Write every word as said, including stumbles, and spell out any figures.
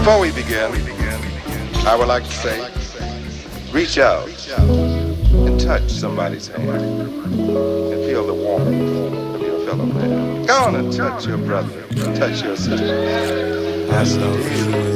Before we begin, I would like to say, reach out and touch somebody's hand and feel the warmth of your fellow man. Go on and touch your brother, touch your sister. I love you.